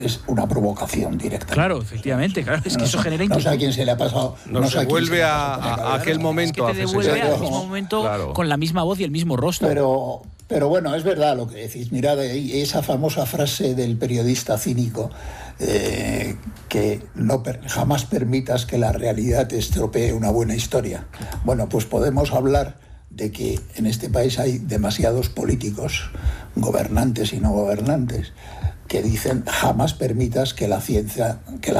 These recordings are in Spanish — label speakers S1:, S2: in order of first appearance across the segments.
S1: es una provocación directa.
S2: Claro, efectivamente, claro, es que eso genera
S1: inquietud. No sé a quién se le ha pasado.
S3: Nos devuelve a aquel momento.
S2: Es que te devuelve al mismo momento, claro, con la misma voz y el mismo rostro.
S1: Pero bueno, es verdad lo que decís. Mirad, esa famosa frase del periodista cínico, que jamás permitas que la realidad te estropee una buena historia. Bueno, pues podemos hablar de que en este país hay demasiados políticos, gobernantes y no gobernantes, que dicen jamás permitas que la ciencia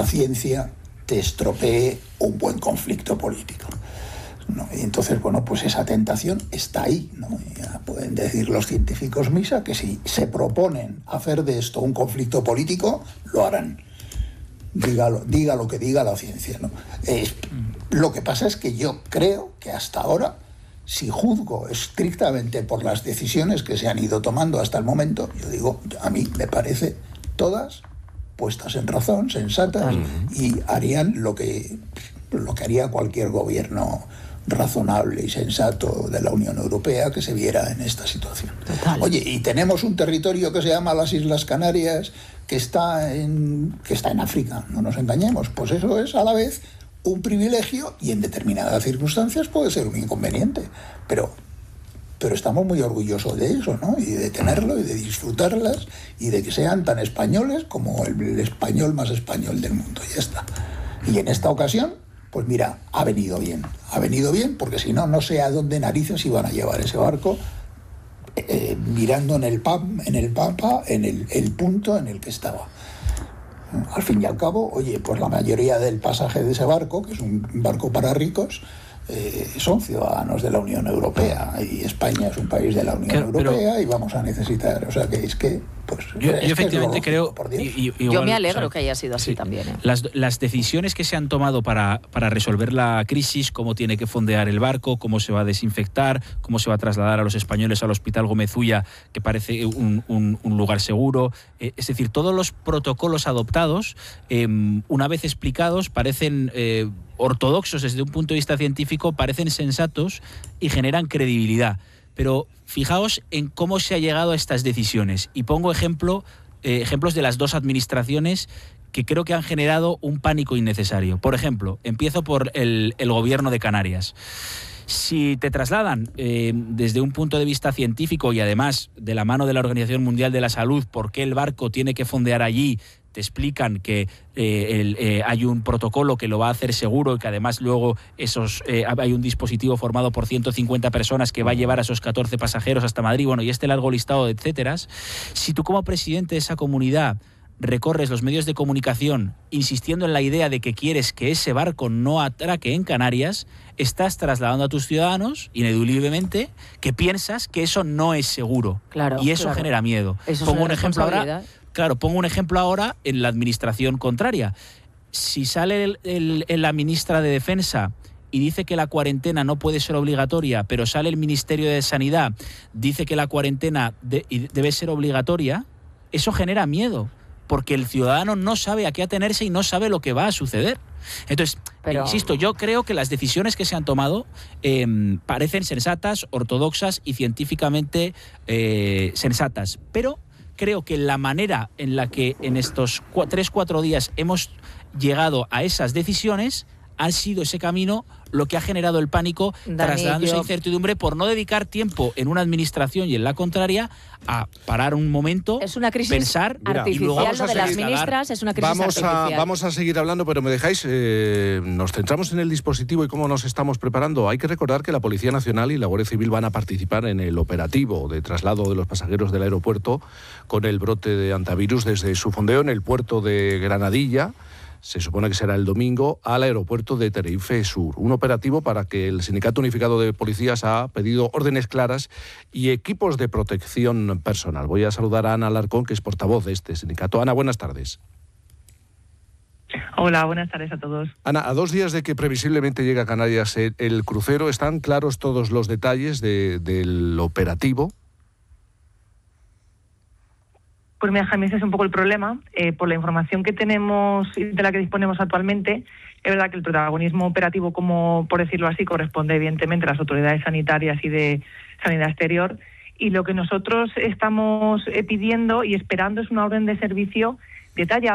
S1: te estropee un buen conflicto político, ¿no? Y entonces, bueno, pues esa tentación está ahí, ¿no? Ya pueden decir los científicos misa que si se proponen hacer de esto un conflicto político, lo harán. Diga lo que diga la ciencia, ¿no? Lo que pasa es que yo creo que hasta ahora, si juzgo estrictamente por las decisiones que se han ido tomando hasta el momento, yo digo, a mí me parece todas puestas en razón, sensatas, y harían lo que haría cualquier gobierno razonable y sensato de la Unión Europea que se viera en esta situación.
S4: Total.
S1: Oye, y tenemos un territorio que se llama las Islas Canarias, que está en África, no nos engañemos, pues eso es a la vez un privilegio y en determinadas circunstancias puede ser un inconveniente, pero estamos muy orgullosos de eso, ¿no? Y de tenerlo y de disfrutarlas y de que sean tan españoles como el español más español del mundo, y ya está. Y en esta ocasión, pues mira, ha venido bien porque si no, no sé a dónde narices iban a llevar ese barco, mirando en el Pampa, en el punto en el que estaba. Al fin y al cabo, oye, pues la mayoría del pasaje de ese barco, que es un barco para ricos, son ciudadanos de la Unión Europea, y España es un país de la Unión Europea y vamos a necesitar, o sea que es que pues
S2: yo efectivamente creo,
S4: yo me alegro que haya sido así también.
S2: Las decisiones que se han tomado para resolver la crisis, cómo tiene que fondear el barco, cómo se va a desinfectar, cómo se va a trasladar a los españoles al Hospital Gómez Ulla, que parece un lugar seguro, es decir, todos los protocolos adoptados, una vez explicados, parecen ortodoxos desde un punto de vista científico, parecen sensatos y generan credibilidad. Pero fijaos en cómo se ha llegado a estas decisiones. Y pongo ejemplos de las dos administraciones que creo que han generado un pánico innecesario. Por ejemplo, empiezo por el gobierno de Canarias. Si te trasladan desde un punto de vista científico y además de la mano de la Organización Mundial de la Salud, por qué el barco tiene que fondear allí, te explican que hay un protocolo que lo va a hacer seguro y que además luego hay un dispositivo formado por 150 personas que va a llevar a esos 14 pasajeros hasta Madrid, bueno, y este largo listado de etcéteras. Si tú como presidente de esa comunidad recorres los medios de comunicación insistiendo en la idea de que quieres que ese barco no atraque en Canarias, estás trasladando a tus ciudadanos, ineludiblemente, que piensas que eso no es seguro.
S4: Claro,
S2: y eso genera miedo.
S4: Eso
S2: pongo
S4: es
S2: un ejemplo ahora. Claro, pongo un ejemplo ahora en la administración contraria. Si sale la ministra de Defensa y dice que la cuarentena no puede ser obligatoria, pero sale el Ministerio de Sanidad, dice que la cuarentena debe ser obligatoria, eso genera miedo, porque el ciudadano no sabe a qué atenerse y no sabe lo que va a suceder. Entonces, insisto, yo creo que las decisiones que se han tomado parecen sensatas, ortodoxas y científicamente sensatas, pero creo que la manera en la que en estos 3-4 días hemos llegado a esas decisiones ha sido ese camino lo que ha generado el pánico, trasladando esa incertidumbre por no dedicar tiempo en una administración y en la contraria a parar un momento,
S4: es una crisis
S2: pensar
S4: artificial, y luego vamos a seguir, lo de las ministras es una crisis artificial.
S3: Vamos a seguir hablando, pero me dejáis, nos centramos en el dispositivo y cómo nos estamos preparando. Hay que recordar que la Policía Nacional y la Guardia Civil van a participar en el operativo de traslado de los pasajeros del aeropuerto con el brote de hantavirus desde su fondeo en el puerto de Granadilla. Se supone que será el domingo, al aeropuerto de Tenerife Sur. Un operativo para que el Sindicato Unificado de Policías ha pedido órdenes claras y equipos de protección personal. Voy a saludar a Ana Alarcón, que es portavoz de este sindicato. Ana, buenas tardes.
S5: Hola, buenas tardes a todos.
S3: Ana, a 2 días de que previsiblemente llegue a Canarias el crucero, ¿están claros todos los detalles del operativo?
S5: Pues mira, Jaime, ese es un poco el problema. Por la información que tenemos y de la que disponemos actualmente, es verdad que el protagonismo operativo, como por decirlo así, corresponde evidentemente a las autoridades sanitarias y de sanidad exterior. Y lo que nosotros estamos pidiendo y esperando es una orden de servicio detallada